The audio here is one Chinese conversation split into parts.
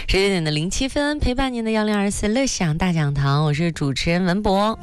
19:07，陪伴您的1024乐享大讲堂，我是主持人文博。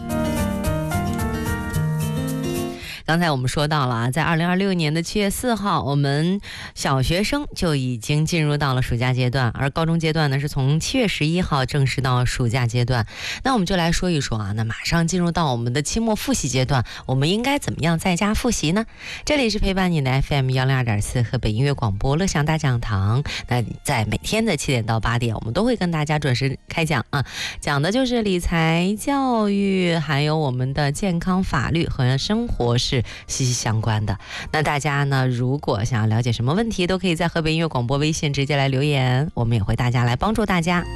刚才我们说到了啊，在2026年的7月4号，我们小学生就已经进入到了暑假阶段，而高中阶段呢是从7月11号正式到暑假阶段。那我们就来说一说啊，那马上进入到我们的期末复习阶段，我们应该怎么样在家复习呢？这里是陪伴你的 FM102.4河北音乐广播乐享大讲堂。那在每天的7点到8点，我们都会跟大家准时开讲啊，讲的就是理财、教育，还有我们的健康、法律和生活是息息相关的。那大家呢，如果想要了解什么问题，都可以在河北音乐广播微信直接来留言，我们也会大家来帮助大家。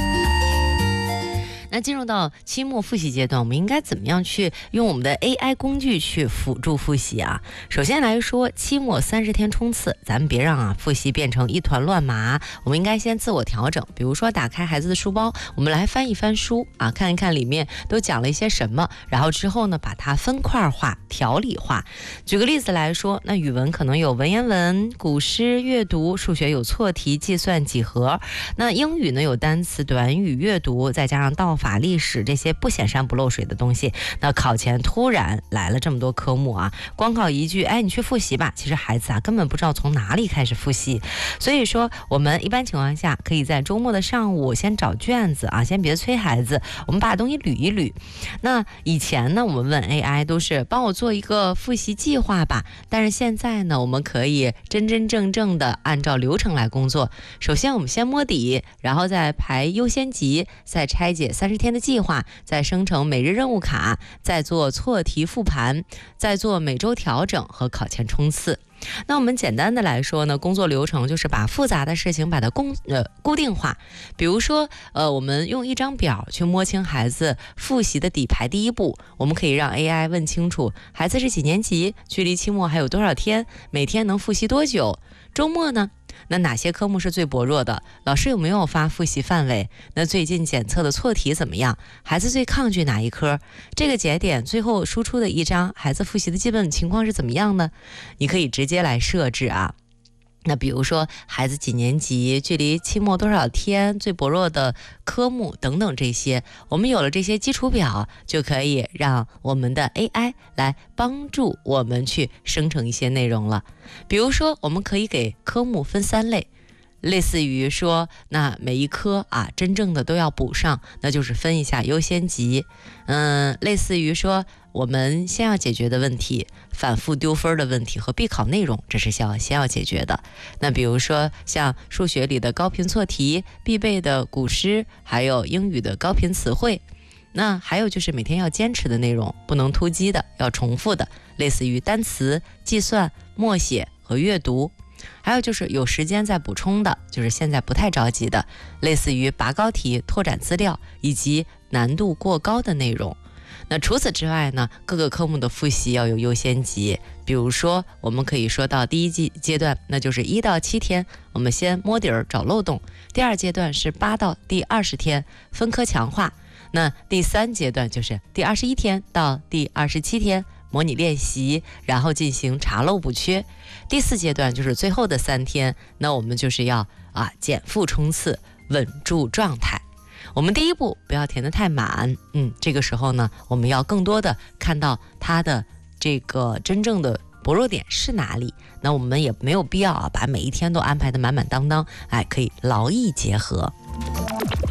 那进入到期末复习阶段，我们应该怎么样去用我们的 AI 工具去辅助复习啊？首先来说，期末30天冲刺，咱们别让复习变成一团乱麻，我们应该先自我调整。比如说打开孩子的书包，我们来翻一翻书啊，看一看里面都讲了一些什么，然后之后呢，把它分块化、条理化。举个例子来说，那语文可能有文言文、古诗、阅读；数学有错题、计算、几何；那英语呢有单词、短语、阅读，再加上道法、历史这些不显山不漏水的东西。那考前突然来了这么多科目啊，光靠一句你去复习吧，其实孩子根本不知道从哪里开始复习。所以说我们一般情况下可以在周末的上午先找卷子啊，先别催孩子，我们把东西捋一捋。那以前呢，我们问 AI 都是帮我做一个复习计划吧，但是现在呢，我们可以真真正正的按照流程来工作。首先我们先摸底，然后再排优先级，再拆解30天的计划，再生成每日任务卡，再做错题复盘，再做每周调整和考前冲刺。那我们简单的来说呢，工作流程就是把复杂的事情把它固定化。比如说我们用一张表去摸清孩子复习的底牌。第一步，我们可以让 AI 问清楚孩子是几年级，距离期末还有多少天，每天能复习多久，周末呢那哪些科目是最薄弱的？老师有没有发复习范围？那最近检测的错题怎么样？孩子最抗拒哪一科？这个节点最后输出的一张孩子复习的基本情况是怎么样呢？你可以直接来设置啊。那比如说孩子几年级，距离期末多少天，最薄弱的科目等等这些，我们有了这些基础表，就可以让我们的 AI 来帮助我们去生成一些内容了。比如说我们可以给科目分3类，类似于说那每一科真正的都要补上，那就是分一下优先级。类似于说我们先要解决的问题，反复丢分的问题和必考内容，这是先要解决的。那比如说像数学里的高频错题，必备的古诗，还有英语的高频词汇。那还有就是每天要坚持的内容，不能突击的，要重复的，类似于单词、计算、默写和阅读。还有就是有时间再补充的，就是现在不太着急的，类似于拔高题、拓展资料以及难度过高的内容。那除此之外呢，各个科目的复习要有优先级。比如说我们可以说到第一阶段，那就是1到7天，我们先摸底儿找漏洞；第二阶段是8到第20天，分科强化；那第3阶段就是第21天到第27天，模拟练习，然后进行查漏补缺。第4阶段就是最后的3天，那我们就是要减负冲刺，稳住状态。我们第一步不要填得太满，这个时候呢，我们要更多的看到它的这个真正的薄弱点是哪里。那我们也没有必要把每一天都安排得满满当当，可以劳逸结合。